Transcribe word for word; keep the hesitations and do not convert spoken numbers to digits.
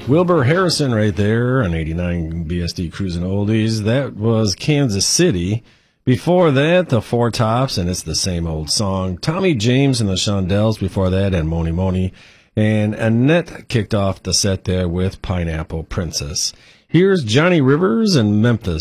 Wilbur Harrison right there on eighty-nine B S D Cruising Oldies. That was Kansas City. Before that, the Four Tops, and it's the same old song. Tommy James and the Shondells before that, and Moni Moni. And Annette kicked off the set there with Pineapple Princess. Here's Johnny Rivers and Memphis.